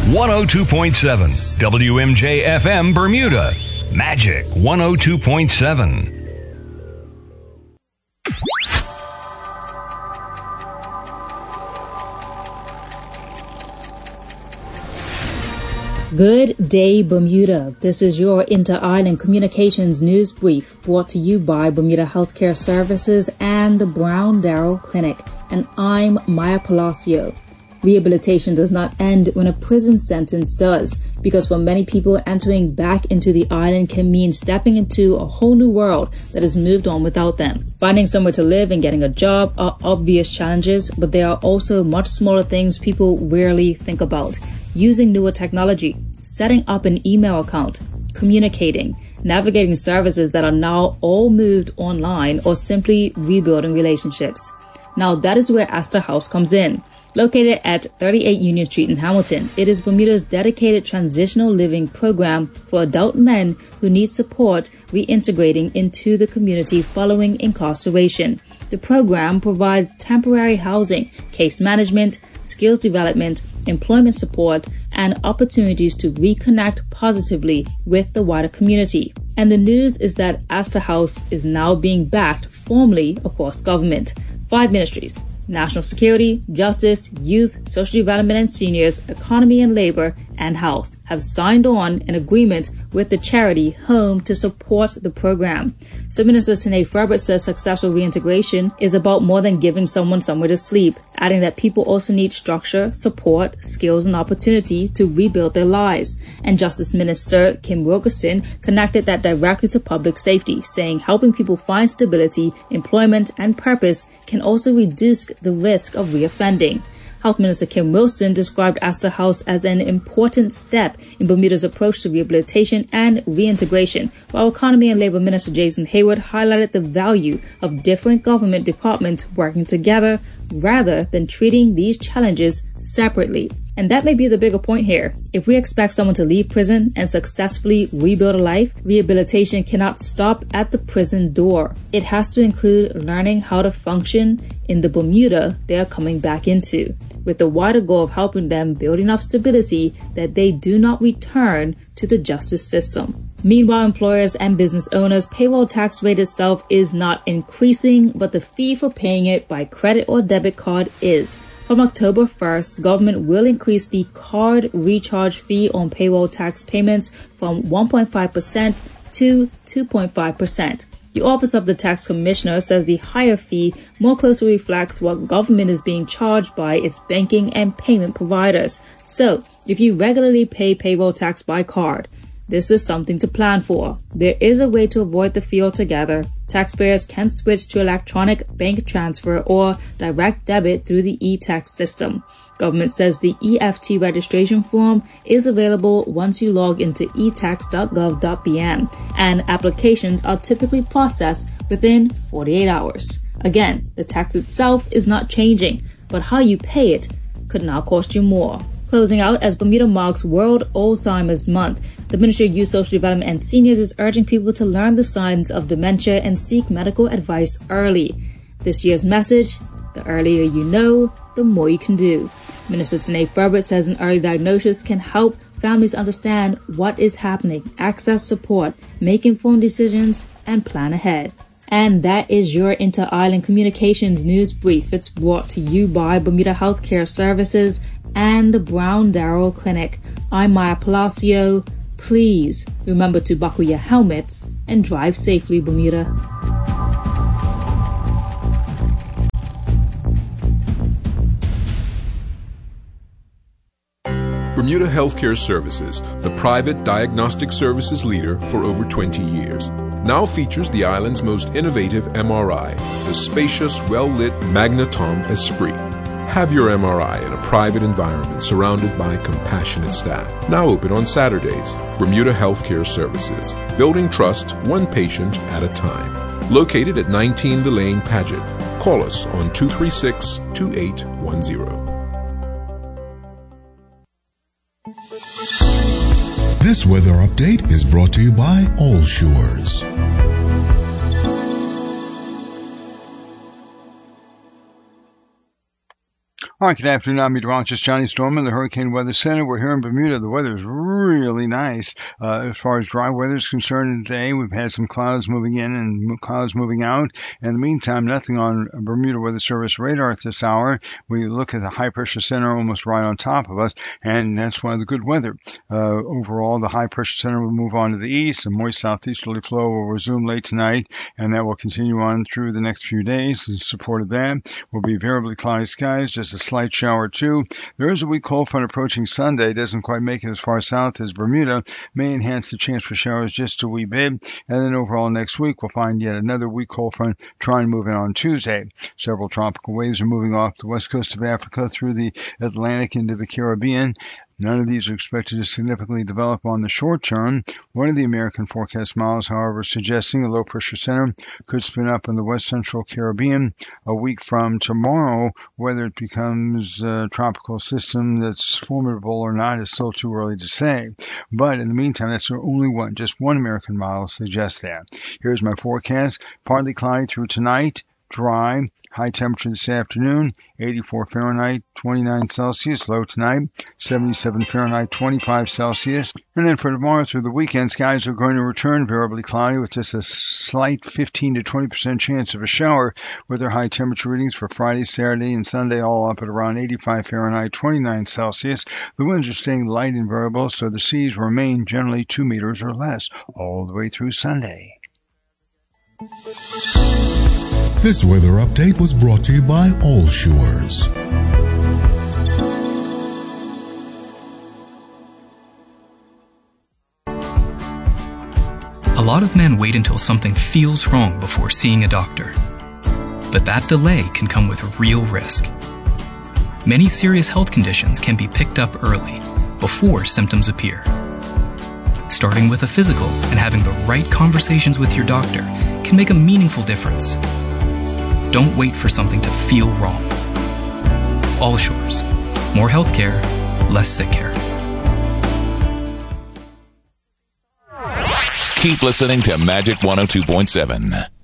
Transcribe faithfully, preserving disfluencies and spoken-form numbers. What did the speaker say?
one oh two point seven W M J F M Bermuda. Magic one oh two point seven. Good day, Bermuda. This is your Inter-Island Communications News Brief brought to you by Bermuda Healthcare Services and the Brown Darrow Clinic. And I'm Maya Palacio. Rehabilitation does not end when a prison sentence does, because for many people, entering back into the island can mean stepping into a whole new world that has moved on without them. Finding somewhere to live and getting a job are obvious challenges, but there are also much smaller things people rarely think about. Using newer technology, setting up an email account, communicating, navigating services that are now all moved online, or simply rebuilding relationships. Now that is where Astor House comes in. Located at thirty-eight Union Street in Hamilton, it is Bermuda's dedicated transitional living program for adult men who need support reintegrating into the community following incarceration. The program provides temporary housing, case management, skills development, employment support, and opportunities to reconnect positively with the wider community. And the news is that Astor House is now being backed formally across government. Five ministries: National Security, Justice, Youth, Social Development and Seniors, Economy and Labor, and Health have signed on an agreement with the charity Home to support the program. So Minister Tanae Furbert says successful reintegration is about more than giving someone somewhere to sleep, adding that people also need structure, support, skills, and opportunity to rebuild their lives. And Justice Minister Kim Wilkerson connected that directly to public safety, saying helping people find stability, employment, and purpose can also reduce the risk of reoffending. Health Minister Kim Wilson described Astor House as an important step in Bermuda's approach to rehabilitation and reintegration, while Economy and Labor Minister Jason Hayward highlighted the value of different government departments working together rather than treating these challenges separately. And that may be the bigger point here. If we expect someone to leave prison and successfully rebuild a life, rehabilitation cannot stop at the prison door. It has to include learning how to function in the Bermuda they are coming back into, with the wider goal of helping them build enough stability that they do not return to the justice system. Meanwhile, employers and business owners' payroll tax rate itself is not increasing, but the fee for paying it by credit or debit card is. From October first, government will increase the card recharge fee on payroll tax payments from one point five percent to two point five percent. The Office of the Tax Commissioner says the higher fee more closely reflects what government is being charged by its banking and payment providers. So, if you regularly pay payroll tax by card, this is something to plan for. There is a way to avoid the fee altogether. Taxpayers can switch to electronic bank transfer or direct debit through the e-tax system. Government says the E F T registration form is available once you log into e tax dot gov dot b m, and applications are typically processed within forty-eight hours. Again, the tax itself is not changing, but how you pay it could now cost you more. Closing out, as Bermuda marks World Alzheimer's Month, the Ministry of Youth, Social Development and Seniors is urging people to learn the signs of dementia and seek medical advice early. This year's message: the earlier you know, the more you can do. Minister Tanae Furbert says an early diagnosis can help families understand what is happening, access support, make informed decisions, and plan ahead. And that is your Inter-Island Communications News Brief. It's brought to you by Bermuda Healthcare Services and the Brown Darrow Clinic. I'm Maya Palacio. Please remember to buckle your helmets and drive safely, Bermuda. Bermuda Healthcare Services, the private diagnostic services leader for over twenty years, now features the island's most innovative M R I, the spacious, well-lit Magnetom Esprit. Have your M R I in a private environment surrounded by compassionate staff. Now open on Saturdays. Bermuda Healthcare Services, building trust one patient at a time. Located at nineteen Delane Paget. Call us on two three six, two eight one zero. This weather update is brought to you by All Shores. All right, good afternoon. I'm meteorologist Johnny Storm in the Hurricane Weather Center. We're here in Bermuda. The weather is really nice. Uh, as far as dry weather is concerned today, we've had some clouds moving in and clouds moving out. In the meantime, nothing on Bermuda Weather Service radar at this hour. We look at the high pressure center almost right on top of us, and that's why the good weather. Uh, overall, the high pressure center will move on to the east. A moist southeasterly flow will resume late tonight, and that will continue on through the next few days. In support of that will be variably cloudy skies, just a slight shower or two. There is a weak cold front approaching Sunday. It doesn't quite make it as far south as Bermuda. May enhance the chance for showers just a wee bit. And then overall next week, we'll find yet another weak cold front trying to move in on Tuesday. Several tropical waves are moving off the west coast of Africa through the Atlantic into the Caribbean. None of these are expected to significantly develop on the short term. One of the American forecast models, however, suggesting a low-pressure center could spin up in the west central Caribbean a week from tomorrow. Whether it becomes a tropical system that's formidable or not is still too early to say. But in the meantime, that's the only one. Just one American model suggests that. Here's my forecast. Partly cloudy through tonight, dry. High temperature this afternoon, eighty-four Fahrenheit, twenty-nine Celsius. Low tonight, seventy-seven Fahrenheit, twenty-five Celsius. And then for tomorrow through the weekend, skies are going to return variably cloudy with just a slight fifteen to twenty percent chance of a shower, with their high temperature readings for Friday, Saturday, and Sunday all up at around eighty-five Fahrenheit, twenty-nine Celsius. The winds are staying light and variable, so the seas remain generally two meters or less all the way through Sunday. This weather update was brought to you by All Shores. A lot of men wait until something feels wrong before seeing a doctor. But that delay can come with real risk. Many serious health conditions can be picked up early, before symptoms appear. Starting with a physical and having the right conversations with your doctor can make a meaningful difference. Don't wait for something to feel wrong. All Shores. More healthcare, less sick care. Keep listening to Magic one oh two point seven.